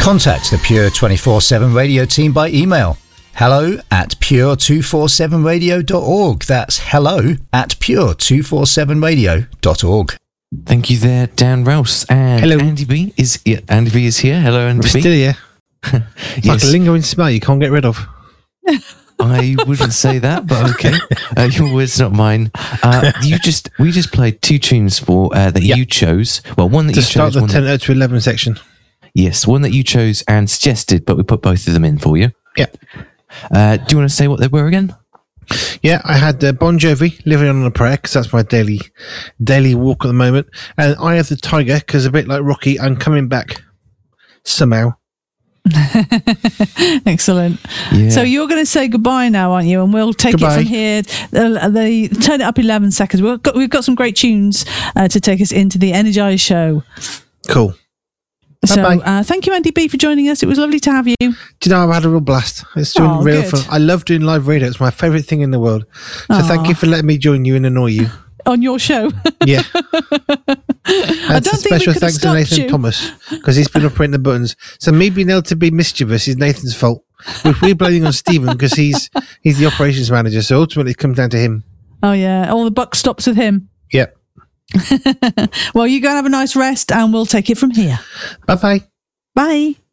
Contact the Pure 24/7 Radio team by email. hello@pure247radio.org. That's hello@pure247radio.org. Thank you there, Dan Rouse. And Hello. Andy B is here. Hello, Andy We're B. still here. It's like a lingering smell you can't get rid of. I wouldn't say that, but okay. Your words, not mine. We just played two tunes for that you chose. Well, one that To you start chose. the 10 to 11 section. Yes, one that you chose and suggested, but we put both of them in for you. Yeah. Do you want to say what they were again? Yeah, I had Bon Jovi, Living on a Prayer, because that's my daily walk at the moment. And Eye of the Tiger, because a bit like Rocky, I'm coming back somehow. Excellent. Yeah. So you're going to say goodbye now, aren't you? And we'll take Goodbye. it from here. They turn it up 11 seconds. We've got some great tunes to take us into the Energize show. Cool. So Bye-bye. thank you, Andy B, for joining us. It was lovely to have you. Do you know, I've had a real blast. It's doing real good. fun. I love doing live radio. It's my favourite thing in the world. So thank you for letting me join you and annoy you. On your show. Yeah. I And don't a think we special could have thanks to stopped Nathan you. Thomas, because he's been operating the buttons. So me being able to be mischievous is Nathan's fault. We're blaming on Stephen because he's the operations manager. So ultimately it comes down to him. Oh, yeah. All the buck stops with him. Yeah. Well, you go and have a nice rest and we'll take it from here. Bye-bye. Bye.